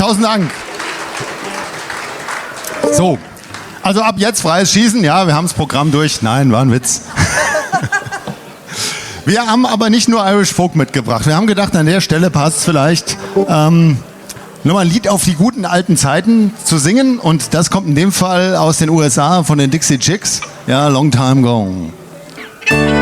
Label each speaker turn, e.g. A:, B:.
A: Tausend Dank. So, also ab jetzt freies Schießen. Ja, wir haben das Programm durch. Nein, war ein Witz. Wir haben aber nicht nur Irish Folk mitgebracht. Wir haben gedacht, an der Stelle passt es vielleicht, nochmal ein Lied auf die guten alten Zeiten zu singen. Und das kommt in dem Fall aus den USA von den Dixie Chicks. Ja, Long Time Gone.